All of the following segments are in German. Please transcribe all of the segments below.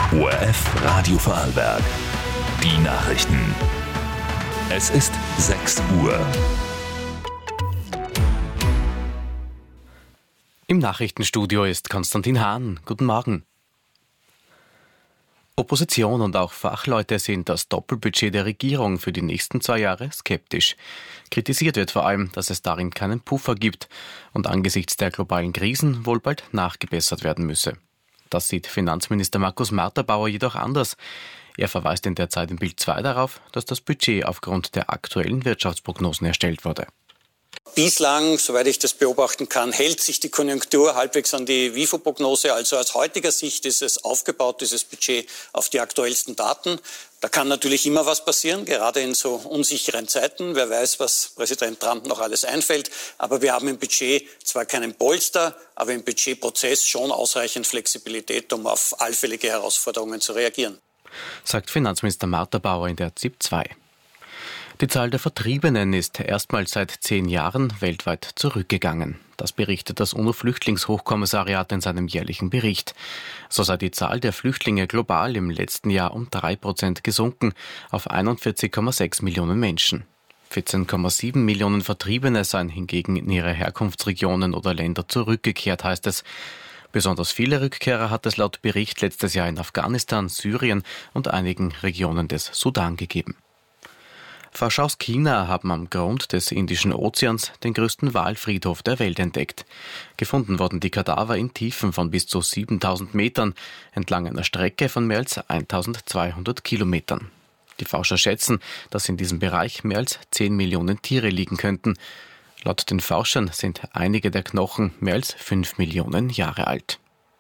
ORF Radio Vorarlberg. Die Nachrichten. Es ist 6 Uhr. Im Nachrichtenstudio ist Konstantin Hahn. Guten Morgen. Opposition und auch Fachleute sind das Doppelbudget der Regierung für die nächsten 2 Jahre skeptisch. Kritisiert wird vor allem, dass es darin keinen Puffer gibt und angesichts der globalen Krisen wohl bald nachgebessert werden müsse. Das sieht Finanzminister Markus Marterbauer jedoch anders. Er verweist in der Zeit im Bild 2 darauf, dass das Budget aufgrund der aktuellen Wirtschaftsprognosen erstellt wurde. Bislang, soweit ich das beobachten kann, hält sich die Konjunktur halbwegs an die WIFO-Prognose. Also aus heutiger Sicht ist es aufgebaut, dieses Budget, auf die aktuellsten Daten. Da kann natürlich immer was passieren, gerade in so unsicheren Zeiten. Wer weiß, was Präsident Trump noch alles einfällt. Aber wir haben im Budget zwar keinen Polster, aber im Budgetprozess schon ausreichend Flexibilität, um auf allfällige Herausforderungen zu reagieren. Sagt Finanzminister Marterbauer in der ZIP 2. Die Zahl der Vertriebenen ist erstmals seit 10 Jahren weltweit zurückgegangen. Das berichtet das UNO-Flüchtlingshochkommissariat in seinem jährlichen Bericht. So sei die Zahl der Flüchtlinge global im letzten Jahr um 3% gesunken auf 41,6 Millionen Menschen. 14,7 Millionen Vertriebene seien hingegen in ihre Herkunftsregionen oder Länder zurückgekehrt, heißt es. Besonders viele Rückkehrer hat es laut Bericht letztes Jahr in Afghanistan, Syrien und einigen Regionen des Sudan gegeben. Forscher aus China haben am Grund des Indischen Ozeans den größten Walfriedhof der Welt entdeckt. Gefunden wurden die Kadaver in Tiefen von bis zu 7000 Metern, entlang einer Strecke von mehr als 1200 Kilometern. Die Forscher schätzen, dass in diesem Bereich mehr als 10 Millionen Tiere liegen könnten. Laut den Forschern sind einige der Knochen mehr als 5 Millionen Jahre alt.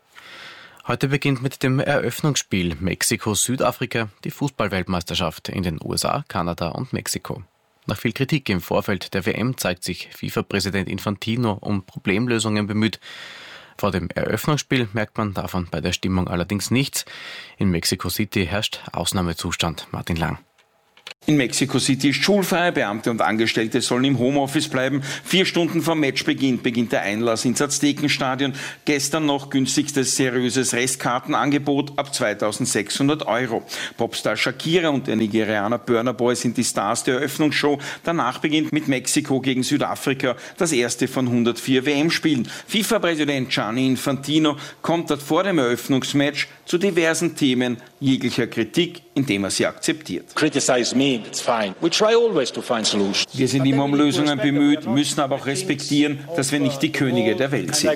Heute beginnt mit dem Eröffnungsspiel Mexiko-Südafrika die Fußballweltmeisterschaft in den USA, Kanada und Mexiko. Nach viel Kritik im Vorfeld der WM zeigt sich FIFA-Präsident Infantino um Problemlösungen bemüht. Vor dem Eröffnungsspiel merkt man davon bei der Stimmung allerdings nichts. In Mexico City herrscht Ausnahmezustand. Martin Lang. In Mexico City ist schulfrei, Beamte und Angestellte sollen im Homeoffice bleiben. 4 Stunden vor Matchbeginn beginnt der Einlass ins Aztekenstadion. Gestern noch günstigstes seriöses Restkartenangebot ab 2.600 €. Popstar Shakira und der Nigerianer Burna Boy sind die Stars der Eröffnungsshow. Danach beginnt mit Mexiko gegen Südafrika das erste von 104 WM-Spielen. FIFA-Präsident Gianni Infantino kontert vor dem Eröffnungsmatch zu diversen Themen jeglicher Kritik, indem er sie akzeptiert. Wir sind immer um Lösungen bemüht, müssen aber auch respektieren, dass wir nicht die Könige der Welt sind.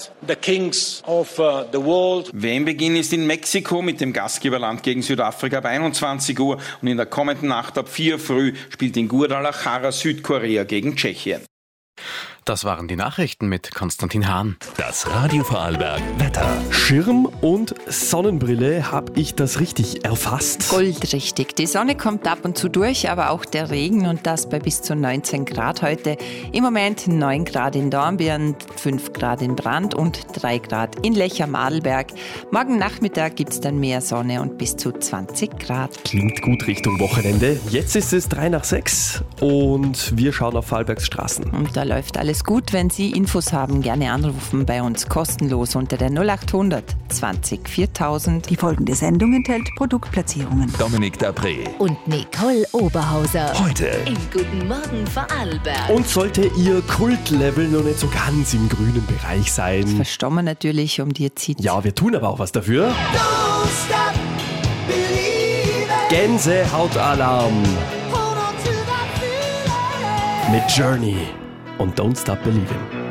WM-Beginn ist in Mexiko mit dem Gastgeberland gegen Südafrika ab 21 Uhr und in der kommenden Nacht ab 4 Uhr früh spielt in Guadalajara Südkorea gegen Tschechien. Das waren die Nachrichten mit Konstantin Hahn. Das Radio Vorarlberg Wetter. Schirm und Sonnenbrille, habe ich das richtig erfasst? Goldrichtig. Die Sonne kommt ab und zu durch, aber auch der Regen und das bei bis zu 19 Grad heute. Im Moment 9 Grad in Dornbirn, 5 Grad in Brand und 3 Grad in Lechner-Madelberg. Morgen Nachmittag gibt es dann mehr Sonne und bis zu 20 Grad. Klingt gut Richtung Wochenende. Jetzt ist es 3 nach 6 und wir schauen auf Vorarlbergs Straßen. Und da läuft alles gut. Wenn Sie Infos haben, gerne anrufen bei uns kostenlos unter der 0800 20 4000. Die folgende Sendung enthält Produktplatzierungen. Dominik Dapré und Nicole Oberhauser. Heute im Guten Morgen Vorarlberg. Und sollte Ihr Kultlevel noch nicht so ganz im grünen Bereich sein. Das verstehen wir natürlich, um die ihr zieht. Ja, wir tun aber auch was dafür. Gänsehautalarm. Mit Journey und Don't Stop Believing.